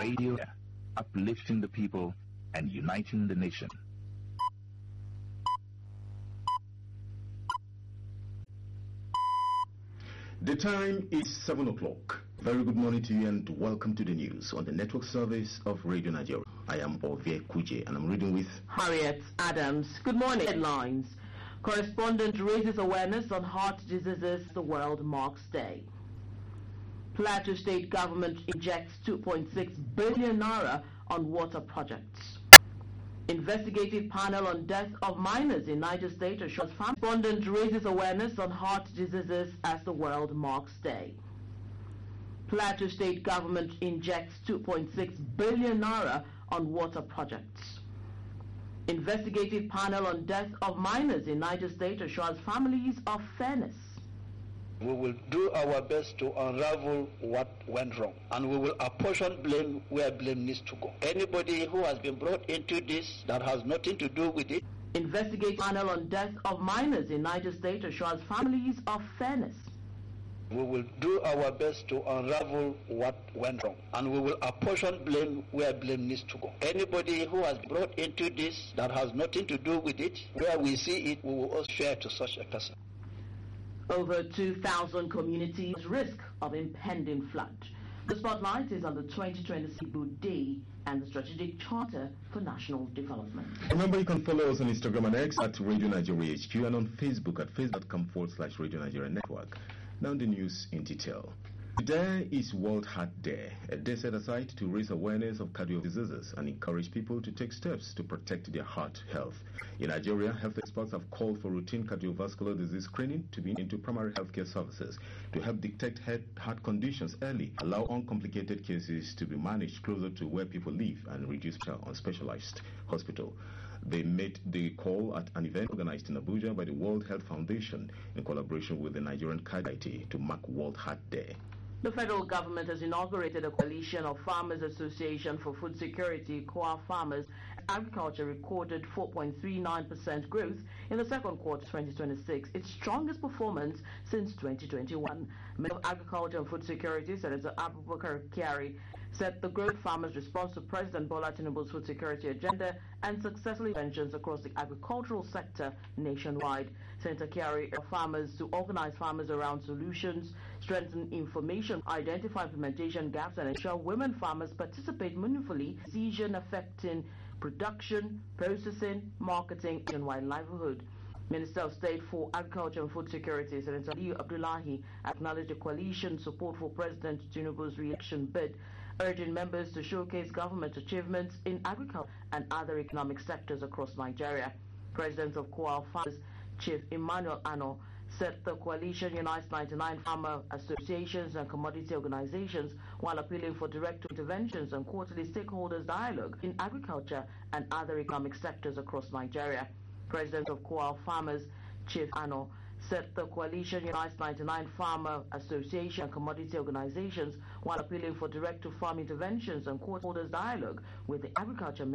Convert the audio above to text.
Radio, uplifting the people and uniting the nation. The time is 7 o'clock. Very good morning to you and welcome to the news on the network service of Radio Nigeria. I am Ovie Kuje and I'm reading with Harriet Adams. Good morning. Headlines. Correspondent raises awareness on heart diseases the World Marks Day. Plateau State government injects 2.6 billion naira on water projects. Investigative panel on death of minors in Niger State assures respondent raises awareness on heart diseases as the World Marks Day. Plateau State government injects 2.6 billion naira on water projects. Investigative panel on death of minors in Niger State assures families of fairness. We will do our best to unravel what went wrong, and we will apportion blame where blame needs to go. Anybody who has been brought into this that has nothing to do with it. Investigate panel on death of minors in Niger State assures families of fairness. We will do our best to unravel what went wrong, and we will apportion blame where blame needs to go. Anybody who has been brought into this that has nothing to do with it, where we see it, we will also share to such a person. Over 2,000 communities at risk of impending flood. The spotlight is on the 2026 Day and the Strategic Charter for National Development. Remember, you can follow us on Instagram and X at Radio Nigeria HQ and on Facebook at facebook.com/Radio Nigeria Network. Now the news in detail. Today is World Heart Day, a day set aside to raise awareness of cardiac diseases and encourage people to take steps to protect their heart health. In Nigeria, health experts have called for routine cardiovascular disease screening to be into primary healthcare services to help detect heart conditions early, allow uncomplicated cases to be managed closer to where people live, and reduce pressure on specialized hospital. They made the call at an event organized in Abuja by the World Health Foundation in collaboration with the Nigerian Cardiac Society to mark World Heart Day. The federal government has inaugurated a coalition of Farmers Association for Food Security, KOA Farmers. Agriculture recorded 4.39% growth in the second quarter 2026, its strongest performance since 2021. Minister of Agriculture and Food Security, Senator Abubakar Kyari, said the growth farmers' response to President Bola Tinubu's food security agenda and successful interventions across the agricultural sector nationwide. Senator Kyari urged farmers to organize farmers around solutions, strengthen information, identify implementation gaps, and ensure women farmers participate meaningfully in decisions affecting production, processing, marketing, and nationwide livelihood. Minister of State for Agriculture and Food Security, Senator Aliyu Abdullahi, acknowledged the coalition support for President Tinubu's re-election bid, urging members to showcase government achievements in agriculture and other economic sectors across Nigeria. President of KOA Farmers, Chief Emmanuel Ano, said the coalition unites 99 farmer associations and commodity organizations while appealing for direct interventions and quarterly stakeholders dialogue in agriculture and other economic sectors across Nigeria. President of KOA Farmers, Chief Ano, said the coalition unites 99 farmer associations and commodity organizations while appealing for direct-to-farm interventions and quarterly dialogue with the agriculture